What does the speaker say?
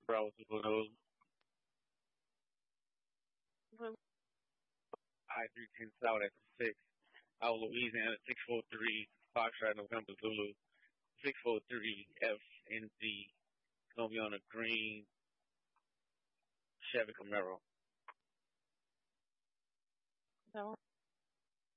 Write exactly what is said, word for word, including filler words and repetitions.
Bravo Zulu, Blue. I three ten South at the six. Out Louisiana six four three, Foxtrot November Zulu, six four three F N Z. Gonna be on a green Chevy Camaro. No.